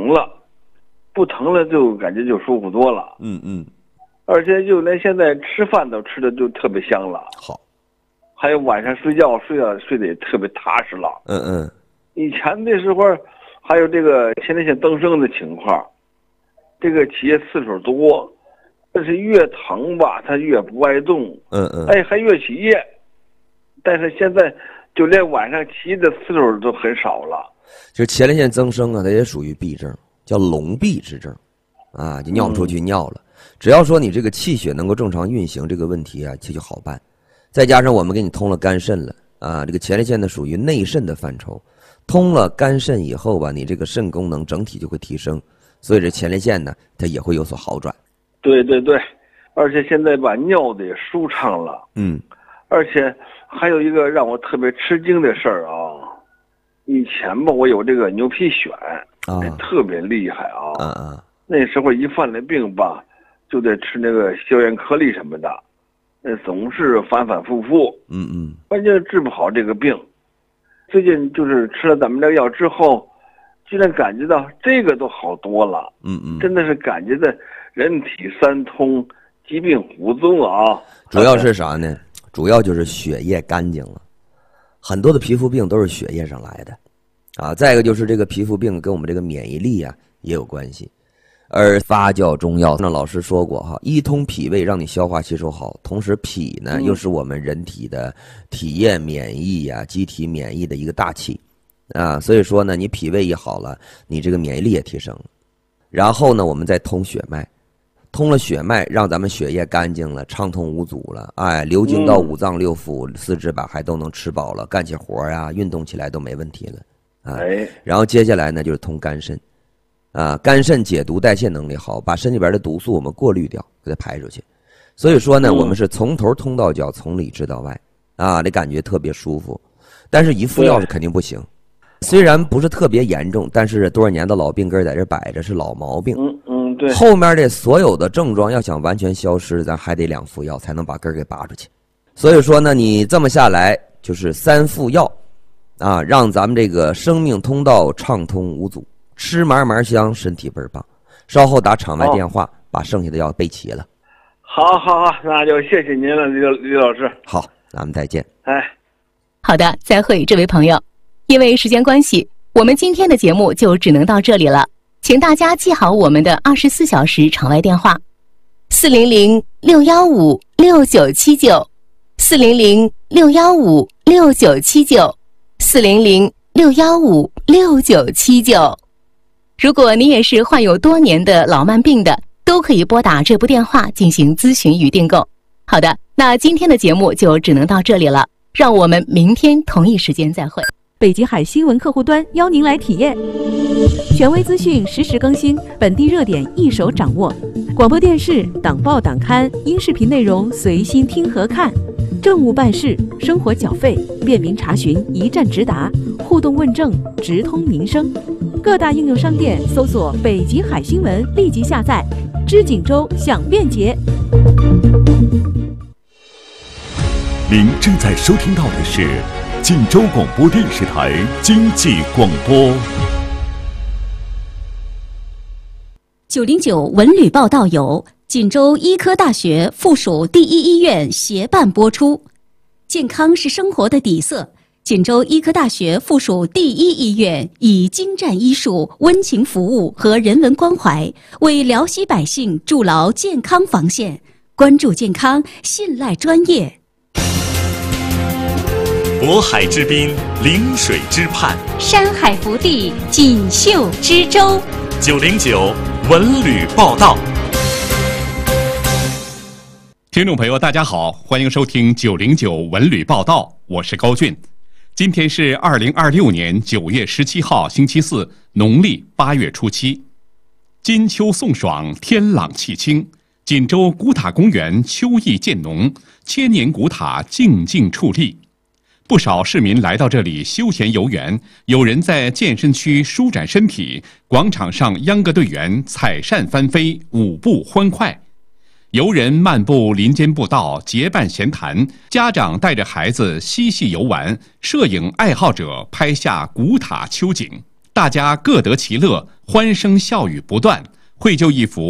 疼了，不疼了就感觉就舒服多了。而且就连现在吃饭都吃的就特别香了。 好， 还有晚上睡觉睡得也特别踏实了。以前那时候还有这个前列腺增生的情况，这个起夜次数多，但是越疼吧它越不爱动。还越起夜，但是现在就连晚上起夜的次数都很少了。 就是前列腺增生啊，它也属于闭症，叫笼闭之症啊，就尿不出去尿了。只要说你这个气血能够正常运行，这个问题啊，这就好办。再加上我们给你通了肝肾了啊，这个前列腺呢属于内肾的范畴，通了肝肾以后吧，你这个肾功能整体就会提升，所以这前列腺呢它也会有所好转。 对，而且现在吧尿的也舒畅了。而且还有一个让我特别吃惊的事儿啊，以前吧我有这个牛皮癣特别厉害啊。那时候一犯了病吧，就得吃那个消炎颗粒什么的，总是反反复复。关键治不好这个病。最近就是吃了咱们这个药之后，居然感觉到这个都好多了。真的是感觉的人体三通，疾病无踪啊。 主要是啥呢？主要就是血液干净了，很多的皮肤病都是血液上来的啊。再一个就是这个皮肤病跟我们这个免疫力啊也有关系。而发酵中药，那老师说过哈，一通脾胃让你消化吸收好，同时脾呢又是我们人体的体液免疫啊、机体免疫的一个大气啊，所以说呢，你脾胃一好了，你这个免疫力也提升了。然后呢，我们再通血脉，通了血脉，让咱们血液干净了，畅通无阻了，流经到五脏六腑、四肢百骸都能吃饱了，干起活啊，运动起来都没问题了然后接下来呢，就是通肝肾。肝肾解毒代谢能力好，把身里边的毒素我们过滤掉，给它排出去。所以说呢，我们是从头通到脚，从里治到外这感觉特别舒服。但是一服药是肯定不行，虽然不是特别严重，但是多少年的老病根在这摆着，是老毛病。 对。 后面的所有的症状要想完全消失，咱还得2副药才能把根给拔出去。所以说呢，你这么下来就是3副药让咱们这个生命通道畅通无阻。吃嘛嘛香，身体倍儿棒。稍后打场外电话，把剩下的药备齐了。 好，那就谢谢您了，李老师。 好，咱们再见。 好的，再会，这位朋友。因为时间关系，我们今天的节目就只能到这里了。请大家记好我们的24小时场外电话：400-615-6979 400-615-6979 400-615-6979。如果你也是患有多年的老慢病的，都可以拨打这部电话进行咨询与订购。好的，那今天的节目就只能到这里了，让我们明天同一时间再会。 北极海新闻客户端邀您来体验，权威资讯实时更新，本地热点一手掌握，广播电视、党报党刊、音视频内容随心听和看，政务办事、生活缴费便民查询一站直达，互动问政直通民生。各大应用商店搜索北极海新闻，立即下载，知锦州享便捷。 您正在收听到的是锦州广播电视台经济广播。 909文旅报道由锦州医科大学附属第一医院协办播出。健康是生活的底色，锦州医科大学附属第一医院以精湛医术、温情服务和人文关怀，为辽西百姓筑牢健康防线，关注健康，信赖专业。 渤海之滨，临水之畔， 山海福地，锦绣之州。 909文旅报道。 听众朋友大家好，欢迎收听909文旅报道，我是高俊。今天是2026年9月17号星期四，农历8月初7。金秋送爽，天朗气清，锦州古塔公园秋意渐浓，千年古塔静静矗立。不少市民来到这里休闲游园，有人在健身区舒展身体，广场上秧歌队员采扇翻飞，舞步欢快。游人漫步林间步道，结伴闲谈，家长带着孩子嬉戏游玩，摄影爱好者拍下古塔秋景。 大家各得其乐，欢声笑语不断，绘就一幅